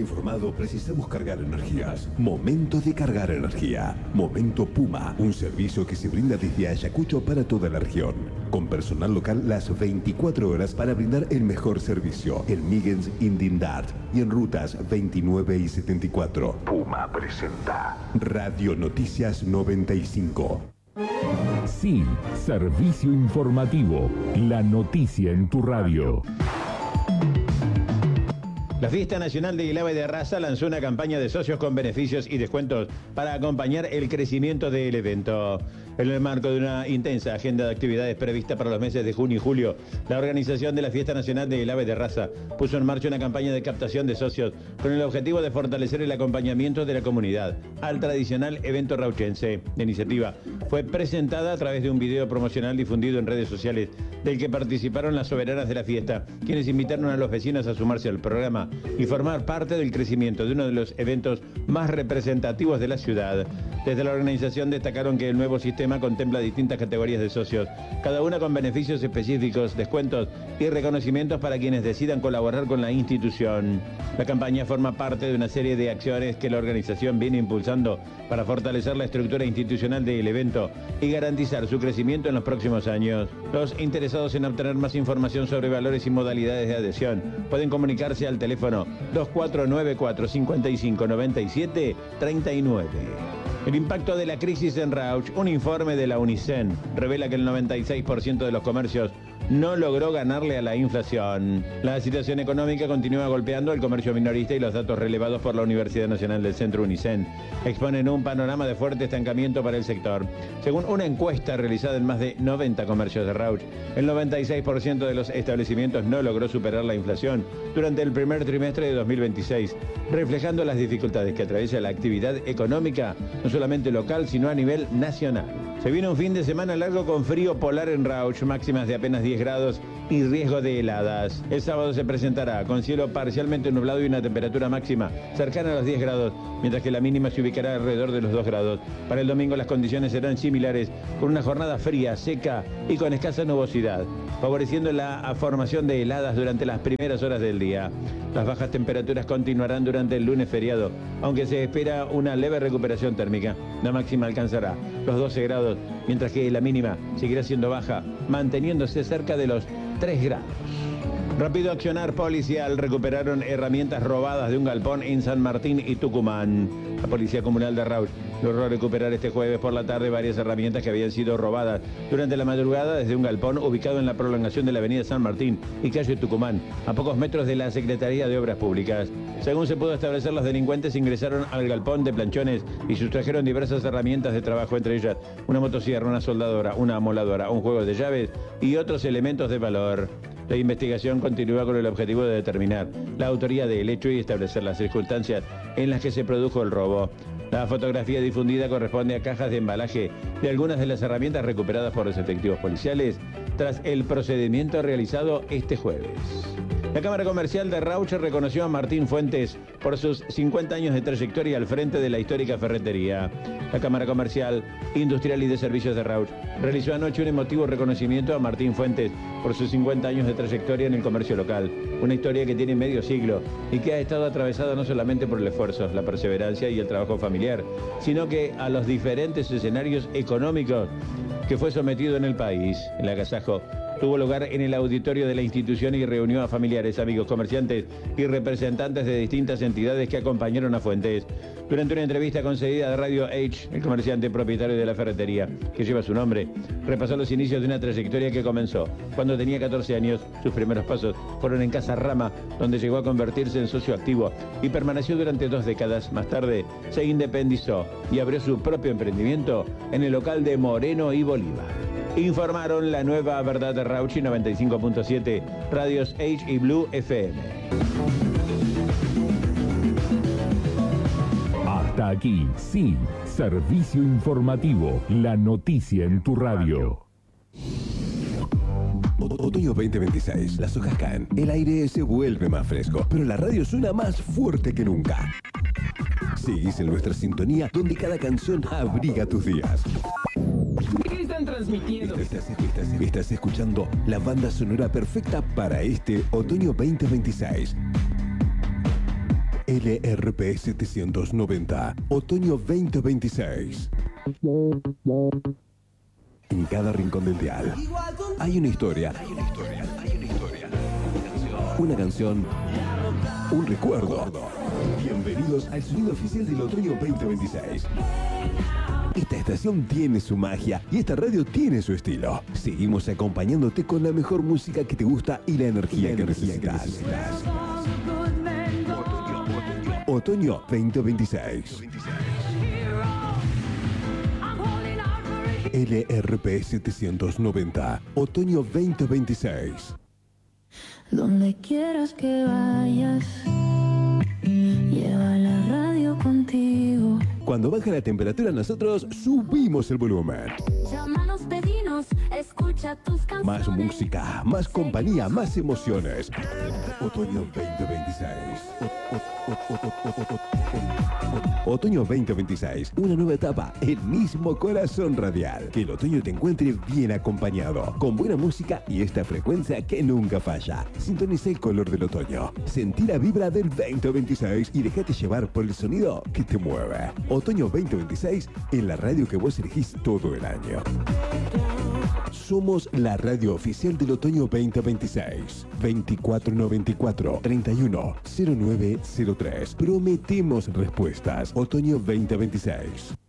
informado, precisamos cargar energías. Momento de cargar energía. Momento Puma, un servicio que se brinda desde Ayacucho para toda la región. Con personal local las 24 horas para brindar el mejor servicio. En Migens, Indindart y en rutas 29 y 74. Puma presenta Radio Noticias 95. Sí, servicio informativo. La noticia en tu radio. La Fiesta Nacional de Ilava y de Raza lanzó una campaña de socios con beneficios y descuentos para acompañar el crecimiento del evento. En el marco de una intensa agenda de actividades prevista para los meses de junio y julio, la organización de la Fiesta Nacional de Ilava y de Raza puso en marcha una campaña de captación de socios con el objetivo de fortalecer el acompañamiento de la comunidad al tradicional evento rauchense. La iniciativa fue presentada a través de un video promocional difundido en redes sociales del que participaron las soberanas de la fiesta, quienes invitaron a los vecinos a sumarse al programa y formar parte del crecimiento de uno de los eventos más representativos de la ciudad. Desde la organización destacaron que el nuevo sistema contempla distintas categorías de socios, cada una con beneficios específicos, descuentos y reconocimientos para quienes decidan colaborar con la institución. La campaña forma parte de una serie de acciones que la organización viene impulsando para fortalecer la estructura institucional del evento y garantizar su crecimiento en los próximos años. Los interesados en obtener más información sobre valores y modalidades de adhesión pueden comunicarse al teléfono 2494-5597-39. El impacto de la crisis en Rauch. Un informe de la UNICEN revela que el 96% de los comercios no logró ganarle a la inflación. La situación económica continúa golpeando al comercio minorista y los datos relevados por la Universidad Nacional del Centro UNICEN exponen un panorama de fuerte estancamiento para el sector. Según una encuesta realizada en más de 90 comercios de Rauch, el 96% de los establecimientos no logró superar la inflación durante el primer trimestre de 2026, reflejando las dificultades que atraviesa la actividad económica, no solamente local, sino a nivel nacional. Se viene un fin de semana largo con frío polar en Rauch, máximas de apenas 10 grados y riesgo de heladas. El sábado se presentará con cielo parcialmente nublado y una temperatura máxima cercana a los 10 grados, mientras que la mínima se ubicará alrededor de los 2 grados. Para el domingo las condiciones serán similares, con una jornada fría, seca y con escasa nubosidad, favoreciendo la formación de heladas durante las primeras horas del día. Las bajas temperaturas continuarán durante el lunes feriado, aunque se espera una leve recuperación térmica. La máxima alcanzará los 12 grados, mientras que la mínima seguirá siendo baja, manteniéndose cerca de los 3 grados. Rápido accionar policial. Recuperaron herramientas robadas de un galpón en San Martín y Tucumán. La Policía Comunal de Rauch logró recuperar este jueves por la tarde varias herramientas que habían sido robadas durante la madrugada desde un galpón ubicado en la prolongación de la avenida San Martín y calle Tucumán, a pocos metros de la Secretaría de Obras Públicas. Según se pudo establecer, los delincuentes ingresaron al galpón de planchones y sustrajeron diversas herramientas de trabajo, entre ellas una motosierra, una soldadora, una amoladora, un juego de llaves y otros elementos de valor. La investigación continúa con el objetivo de determinar la autoría del hecho y establecer las circunstancias en las que se produjo el robo. La fotografía difundida corresponde a cajas de embalaje de algunas de las herramientas recuperadas por los efectivos policiales tras el procedimiento realizado este jueves. La Cámara Comercial de Rauch reconoció a Martín Fuentes por sus 50 años de trayectoria al frente de la histórica ferretería. La Cámara Comercial, Industrial y de Servicios de Rauch realizó anoche un emotivo reconocimiento a Martín Fuentes por sus 50 años de trayectoria en el comercio local. Una historia que tiene medio siglo y que ha estado atravesada no solamente por el esfuerzo, la perseverancia y el trabajo familiar, sino que a los diferentes escenarios económicos que fue sometido en el país. El agasajo tuvo lugar en el auditorio de la institución y reunió a familiares, amigos, comerciantes y representantes de distintas entidades que acompañaron a Fuentes. Durante una entrevista concedida a Radio H, el comerciante propietario de la ferretería, que lleva su nombre, repasó los inicios de una trayectoria que comenzó cuando tenía 14 años. Sus primeros pasos fueron en Casa Rama, donde llegó a convertirse en socio activo y permaneció durante 2 décadas. Más tarde se independizó y abrió su propio emprendimiento en el local de Moreno y Bolívar. Informaron La Nueva Verdad de Rauch 95.7, Radios H y Blue FM. Hasta aquí, sí, servicio informativo, la noticia en tu radio. Otoño 2026, las hojas caen, el aire se vuelve más fresco, pero la radio suena más fuerte que nunca. Seguís en nuestra sintonía, donde cada canción abriga tus días. ¿Qué están transmitiendo? Estás escuchando la banda sonora perfecta para este otoño 2026. LRP 790, otoño 2026. En cada rincón del dial hay una historia. Una canción, un recuerdo. Bienvenidos al sonido oficial del otoño 2026. Esta estación tiene su magia y esta radio tiene su estilo. Seguimos acompañándote con la mejor música que te gusta y la energía que necesitas. Otoño 2026. LRP 790, otoño 2026. Donde quieras que vayas, lleva la radio contigo. Cuando baja la temperatura, nosotros subimos el volumen. Llámanos, pedinos, escucha tus canciones. Más música, más compañía, más emociones. Otoño 2026. Otoño 2026, una nueva etapa, el mismo corazón radial. Que el otoño te encuentre bien acompañado, con buena música y esta frecuencia que nunca falla. Sintoniza el color del otoño, sentí la vibra del 2026 y déjate llevar por el sonido que te mueve. Otoño 2026, en la radio que vos elegís todo el año. Somos la radio oficial del otoño 2026. 2494-310903. Prometemos respuestas. Otoño 2026.